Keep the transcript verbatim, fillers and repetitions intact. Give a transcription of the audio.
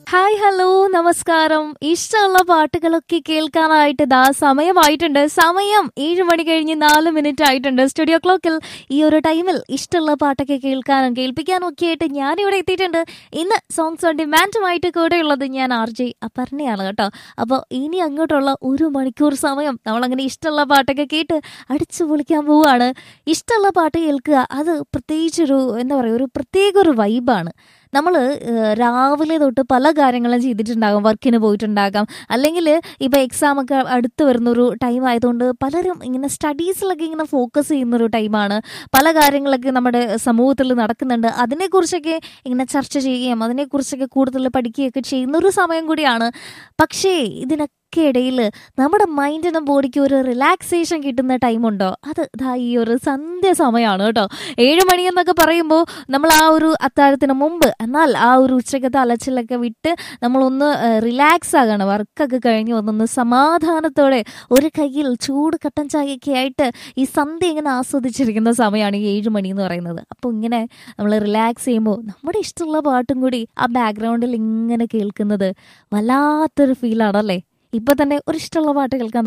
Hi hello നമസ്കാരം. ഇഷ്ടമുള്ള പാട്ടുകളൊക്കെ കേൾക്കാനായിട്ട് ദാ സമയമായിട്ടുണ്ട്. സമയം ഏഴ് മണി കഴിഞ്ഞ് നാല് മിനിറ്റ് ആയിട്ടുണ്ട്. സ്റ്റുഡിയോ ക്ലോക്കിൽ ഈ ഒരു ടൈമിൽ ഇഷ്ടമുള്ള പാട്ടൊക്കെ കേൾക്കാനും കേൾപ്പിക്കാനും ഒക്കെ ആയിട്ട് ഞാനിവിടെ എത്തിയിട്ടുണ്ട്. ഇന്ന് സോങ്സ് ഓൺ ഡിമാൻഡുമായിട്ട് കൂടെയുള്ളത് ഞാൻ ആർ ജെ അപർണയാണ് കേട്ടോ. അപ്പോൾ ഇനി അങ്ങോട്ടുള്ള ഒരു മണിക്കൂർ സമയം നമ്മളങ്ങനെ ഇഷ്ടമുള്ള പാട്ടൊക്കെ കേട്ട് അടിച്ചു പൊളിക്കാൻ പോവുകയാണ്. ഇഷ്ടമുള്ള പാട്ട് കേൾക്കുക അത് പ്രത്യേകിച്ചൊരു എന്താ പറയുക, ഒരു പ്രത്യേക ഒരു വൈബാണ്. നമ്മൾ രാവിലെ തൊട്ട് പല കാര്യങ്ങളും ചെയ്തിട്ടുണ്ടാകും, വർക്കിന് പോയിട്ടുണ്ടാകാം, അല്ലെങ്കിൽ ഇപ്പോൾ എക്സാം ഒക്കെ അടുത്ത് വരുന്നൊരു ടൈം ആയതുകൊണ്ട് പലരും ഇങ്ങനെ സ്റ്റഡീസിലൊക്കെ ഇങ്ങനെ ഫോക്കസ് ചെയ്യുന്നൊരു ടൈമാണ്. പല കാര്യങ്ങളൊക്കെ നമ്മുടെ സമൂഹത്തിൽ നടക്കുന്നുണ്ട്, അതിനെക്കുറിച്ചൊക്കെ ഇങ്ങനെ ചർച്ച ചെയ്യുകയും അതിനെക്കുറിച്ചൊക്കെ കൂടുതൽ പഠിക്കുകയൊക്കെ ചെയ്യുന്നൊരു സമയം കൂടിയാണ്. പക്ഷേ ഇതിനൊക്കെ ഇടയിൽ നമ്മുടെ മൈൻഡിനും ബോഡിക്കും ഒരു റിലാക്സേഷൻ കിട്ടുന്ന ടൈമുണ്ടോ, അത് ദാ ഈ ഒരു സന്ധ്യ സമയമാണ് കേട്ടോ. ഏഴ് മണി എന്നൊക്കെ പറയുമ്പോൾ നമ്മൾ ആ ഒരു അത്താഴത്തിന് മുമ്പ്, എന്നാൽ ആ ഒരു ഉച്ചക്കത്തെ അലച്ചിലൊക്കെ വിട്ട് നമ്മളൊന്ന് റിലാക്സ് ആകണം. വർക്കൊക്കെ കഴിഞ്ഞ് ഒന്നൊന്ന് സമാധാനത്തോടെ ഒരു കയ്യിൽ ചൂട് കട്ടൻ ചായയൊക്കെ ആയിട്ട് ഈ സന്ധ്യ ഇങ്ങനെ ആസ്വദിച്ചിരിക്കുന്ന സമയമാണ് ഈ ഏഴ് മണി എന്ന് പറയുന്നത്. അപ്പോൾ ഇങ്ങനെ നമ്മൾ റിലാക്സ് ചെയ്യുമ്പോൾ നമ്മുടെ ഇഷ്ടമുള്ള പാട്ടും കൂടി ആ ബാക്ക്ഗ്രൗണ്ടിൽ ഇങ്ങനെ കേൾക്കുന്നത് വല്ലാത്തൊരു ഫീലാണല്ലേ. ഇപ്പൊ തന്നെ ഒരു ഇഷ്ടമുള്ള പാട്ട് കേൾക്കാൻ